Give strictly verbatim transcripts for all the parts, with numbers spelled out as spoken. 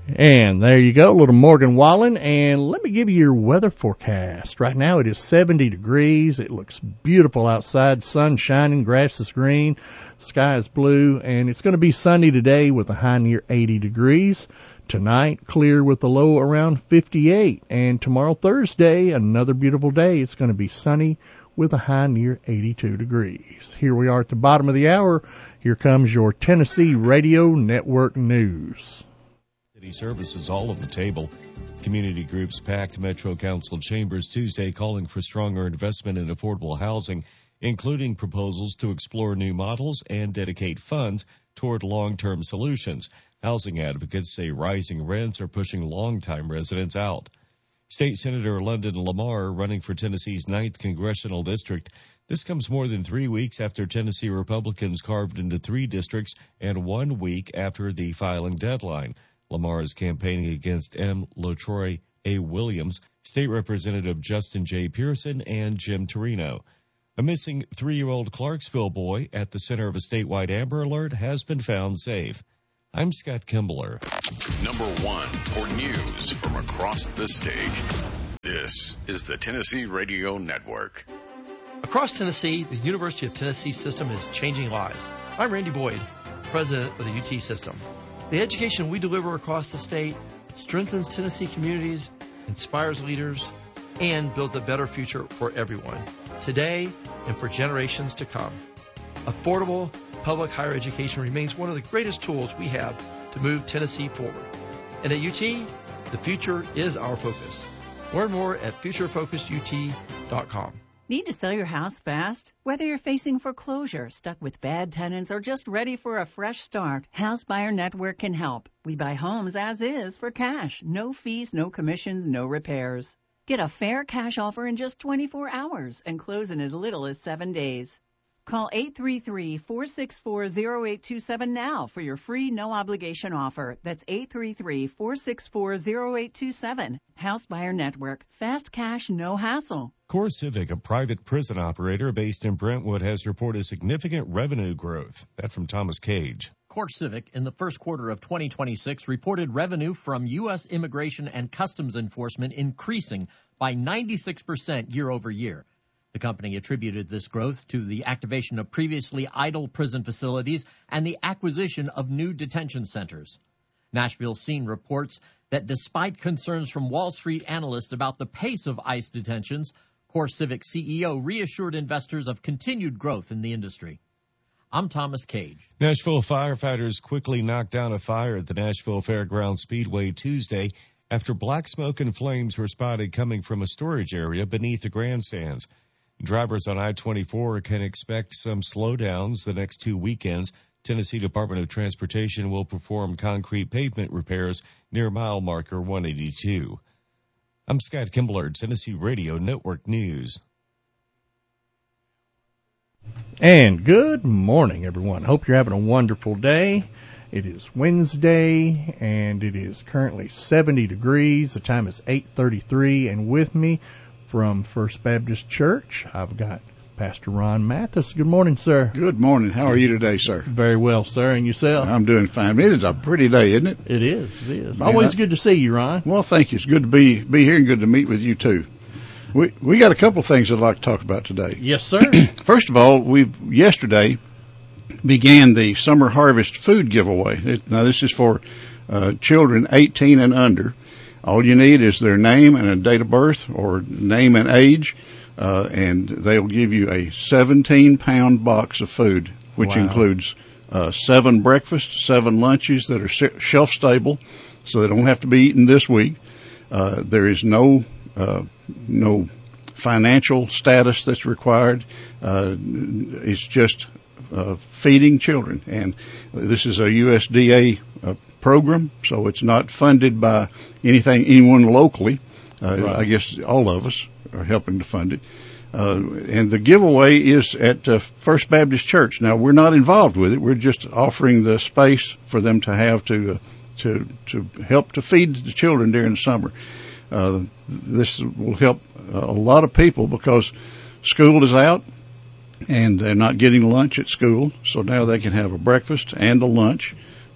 And there you go, little Morgan Wallen, and let me give you your weather forecast. Right now it is seventy degrees. It looks beautiful outside, sun shining, grass is green, sky is blue, and it's going to be sunny today with a high near eighty degrees. Tonight, clear with a low around fifty-eight, and tomorrow Thursday, another beautiful day. It's going to be sunny with a high near eighty-two degrees. Here we are at the bottom of the hour. Here comes your Tennessee Radio Network News. City services all on the table. Community groups packed Metro Council chambers Tuesday calling for stronger investment in affordable housing, including proposals to explore new models and dedicate funds toward long-term solutions. Housing advocates say rising rents are pushing longtime residents out. State Senator London Lamar running for Tennessee's ninth Congressional District. This comes more than three weeks after Tennessee Republicans carved into three districts and one week after the filing deadline. Lamar is campaigning against M. LaTroy A. Williams, State Representative Justin J. Pearson, and Jim Torino. A missing three-year-old Clarksville boy at the center of a statewide Amber Alert has been found safe. I'm Scott Kimbler. Number one for news from across the state. This is the Tennessee Radio Network. Across Tennessee, the University of Tennessee system is changing lives. I'm Randy Boyd, president of the U T system. The education we deliver across the state strengthens Tennessee communities, inspires leaders, and builds a better future for everyone, today and for generations to come. Affordable public higher education remains one of the greatest tools we have to move Tennessee forward. And at U T, the future is our focus. Learn more at future focused U T dot com. Need to sell your house fast? Whether you're facing foreclosure, stuck with bad tenants, or just ready for a fresh start, House Buyer Network can help. We buy homes as is for cash. No fees, no commissions, no repairs. Get a fair cash offer in just twenty-four hours and close in as little as seven days. Call eight three three, four six four, zero eight two seven now for your free no-obligation offer. That's eight three three, four six four, zero eight two seven. House Buyer Network. Fast cash, no hassle. CoreCivic, a private prison operator based in Brentwood, has reported significant revenue growth. That from Thomas Cage. CoreCivic in the first quarter of twenty twenty-six reported revenue from U S Immigration and Customs Enforcement increasing by ninety-six percent year over year. The company attributed this growth to the activation of previously idle prison facilities and the acquisition of new detention centers. Nashville Scene reports that despite concerns from Wall Street analysts about the pace of ICE detentions, CoreCivic C E O reassured investors of continued growth in the industry. I'm Thomas Cage. Nashville firefighters quickly knocked down a fire at the Nashville Fairgrounds Speedway Tuesday after black smoke and flames were spotted coming from a storage area beneath the grandstands. Drivers on I twenty-four can expect some slowdowns the next two weekends. Tennessee Department of Transportation will perform concrete pavement repairs near mile marker one eighty-two. I'm Scott Kimbler, Tennessee Radio Network News. And good morning, everyone. Hope you're having a wonderful day. It is Wednesday, and it is currently seventy degrees. The time is eight thirty-three, and with me from First Baptist Church, I've got Pastor Ron Mathis. Good morning, sir. Good morning. How are you today, sir? Very well, sir. And yourself? I'm doing fine. It is a pretty day, isn't it? It is. It is. Man, Always I, good to see you, Ron. Well, thank you. It's good to be be here and good to meet with you, too. We we got a couple of things I'd like to talk about today. Yes, sir. First of all, we yesterday began the summer harvest food giveaway. It, now, this is for uh, children eighteen and under. All you need is their name and a date of birth, or name and age, uh, and they'll give you a seventeen-pound box of food, which wow. includes uh, seven breakfasts, seven lunches that are shelf-stable, so they don't have to be eaten this week. Uh, there is no uh, no financial status that's required. Uh, it's just uh, feeding children, and this is a U S D A uh, program, so it's not funded by anything, anyone locally. Uh, right. I guess all of us are helping to fund it. Uh, and the giveaway is at uh, First Baptist Church. Now, we're not involved with it. We're just offering the space for them to have to uh, to to help to feed the children during the summer. Uh, this will help a lot of people because school is out and they're not getting lunch at school, so now they can have a breakfast and a lunch.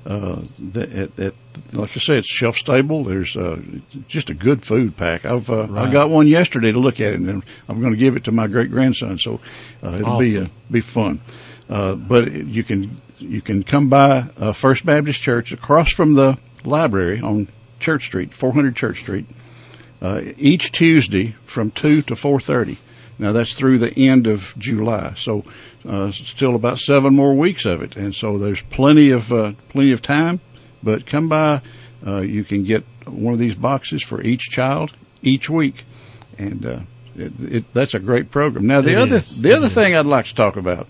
Uh, the, it, it, like I said, it's shelf stable. There's uh, just a good food pack. I've uh, Right. I got one yesterday to look at it, and I'm going to give it to my great grandson. So uh, it'll be uh, Awesome. be fun. Uh, but you can you can come by uh, First Baptist Church across from the library on Church Street, four hundred Church Street, uh, each Tuesday from two to four thirty. Now that's through the end of July, so uh, still about seven more weeks of it, and so there's plenty of uh, plenty of time. But come by, uh, you can get one of these boxes for each child each week, and uh, it, it, that's a great program. Now the It other is. the It other is. thing I'd like to talk about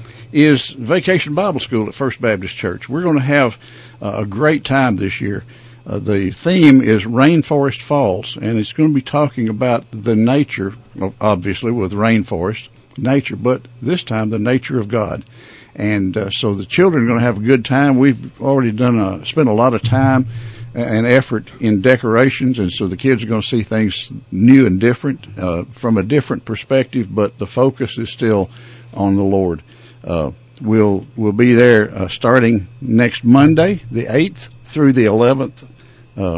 is Vacation Bible School at First Baptist Church. We're going to have uh, a great time this year. Uh, the theme is Rainforest Falls, and it's going to be talking about the nature, of, obviously with rainforest, nature, but this time the nature of God. And uh, so the children are going to have a good time. We've already done a, spent a lot of time and effort in decorations, and so the kids are going to see things new and different uh, from a different perspective, but the focus is still on the Lord. Uh, we'll we'll be there uh, starting next Monday, the eighth, through the eleventh, uh,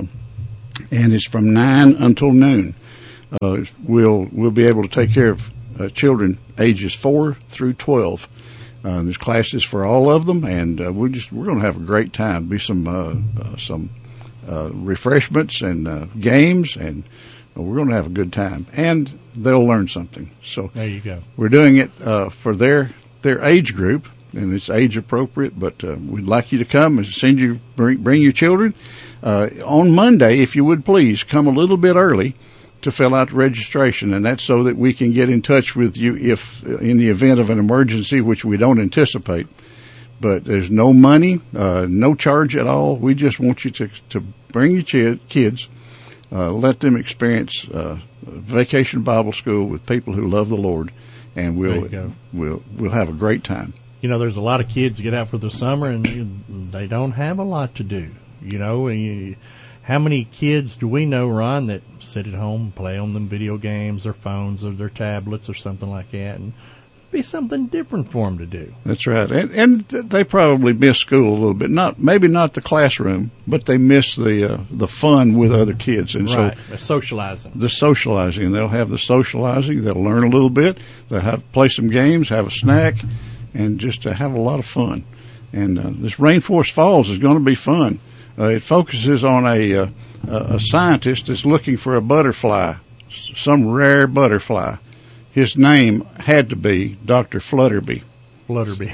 and it's from nine until noon. Uh, we'll we'll be able to take care of uh, children ages four through twelve. Uh, there's classes for all of them, and uh, we just we're going to have a great time. Be some uh, uh, some uh, refreshments and uh, games, and we're going to have a good time, and they'll learn something. So There you go. we're doing it uh, for their their age group, and it's age appropriate. But uh, we'd like you to come and send you bring, bring your children uh, on Monday, if you would please come a little bit early to fill out the registration, and that's so that we can get in touch with you if in the event of an emergency, which we don't anticipate. But there's no money, uh, no charge at all. We just want you to to bring your ch- kids, uh, let them experience uh, Vacation Bible School with people who love the Lord, and There we'll you go. we'll we'll have a great time. You know, there's a lot of kids get out for the summer and they don't have a lot to do. You know, and you, how many kids do we know, Ron, that sit at home, play on them video games, their phones, or their tablets, or something like that, and be something different for them to do. That's right, and and they probably miss school a little bit. Not maybe not the classroom, but they miss the uh, the fun with other kids, and Right, so they're socializing. the socializing. They'll have the socializing. They'll learn a little bit. They'll have play some games, have a snack, and just uh, have a lot of fun. And uh, this Rainforest Falls is going to be fun. Uh, it focuses on a uh, a scientist that's looking for a butterfly, some rare butterfly. His name had to be Doctor Flutterby. Flutterby.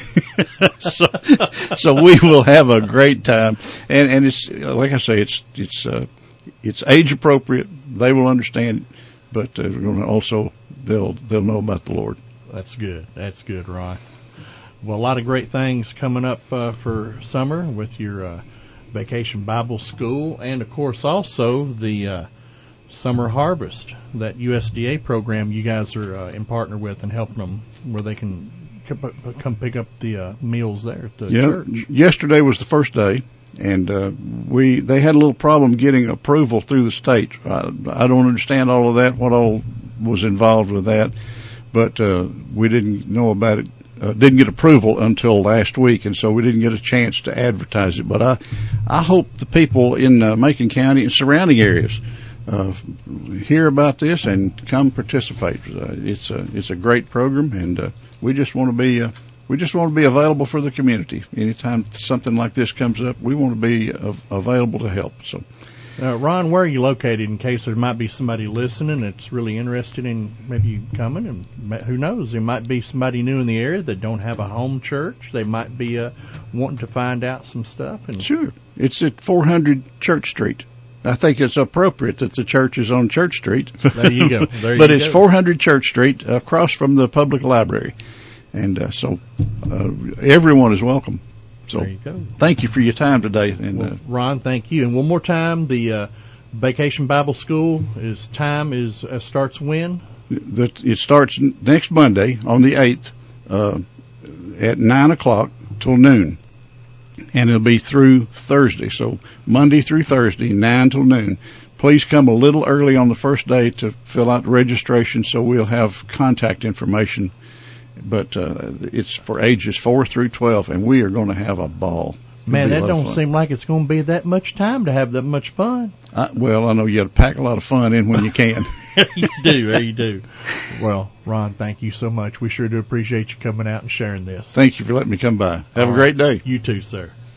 so, so we will have a great time, and and it's like I say, it's it's uh, it's age appropriate. They will understand, but uh, we're gonna also they'll they'll know about the Lord. That's good. That's good, Ron. Well, a lot of great things coming up uh, for summer with your uh, Vacation Bible School, and of course also the uh, Summer Harvest, that U S D A program you guys are uh, in partner with and helping them where they can come, come pick up the uh, meals there at the Yeah, church. yesterday was the first day, and uh, we they had a little problem getting approval through the state. I, I don't understand all of that, what all was involved with that, but uh, we didn't know about it. Uh, didn't get approval until last week, and so we didn't get a chance to advertise it. But I, I hope the people in uh, Macon County and surrounding areas uh, hear about this and come participate. Uh, it's a it's a great program, and uh, we just want to be uh, we just want to be available for the community. Anytime something like this comes up, we want to be uh, available to help. So. Uh, Ron, where are you located in case there might be somebody listening that's really interested in maybe coming? And ma- who knows, there might be somebody new in the area that don't have a home church. They might be uh, wanting to find out some stuff. And Sure. It's at four hundred Church Street. I think it's appropriate that the church is on Church Street. There you go. There but you it's go. four hundred Church Street across from the public library. And uh, so uh, everyone is welcome. So There you go. thank you for your time today. And Well, uh, Ron, thank you. And one more time, the uh, Vacation Bible School is time is uh, starts when? that it starts next Monday on the eighth uh, at nine o'clock till noon. And it'll be through Thursday. So Monday through Thursday, nine till noon. Please come a little early on the first day to fill out the registration so we'll have contact information. But uh, it's for ages four through twelve, and we are going to have a ball. Man, be a that lot of don't fun. seem like it's going to be that much time to have that much fun. I, well, I know you got to pack a lot of fun in when you can. You do, you do. Well, Ron, thank you so much. We sure do appreciate you coming out and sharing this. Thank you for letting me come by. Have All a great right. day. You too, sir.